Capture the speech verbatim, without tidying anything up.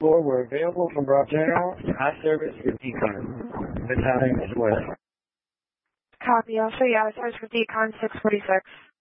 four were available from Rob General. Hot service for decon. Good timing as well. Copy. I'll show you out of service for decon six forty-six.